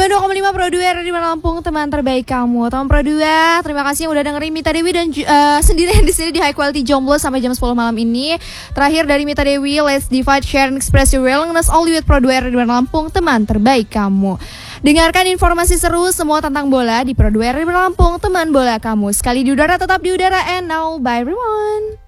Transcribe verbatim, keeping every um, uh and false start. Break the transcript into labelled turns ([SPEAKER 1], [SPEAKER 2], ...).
[SPEAKER 1] sembilan puluh dua koma lima Pro dua R di Lampung, teman terbaik kamu. Teman Pro dua, terima kasih yang udah dengerin Mita Dewi dan uh, sendirian di sini di High Quality Jomblo sampai jam sepuluh malam ini. Terakhir dari Mita Dewi, let's divide, share, and express your willingness all with Pro dua R di Lampung, teman terbaik kamu. Dengarkan informasi seru semua tentang bola di Pro dua R di Lampung, teman bola kamu. Sekali di udara tetap di udara, and now bye everyone.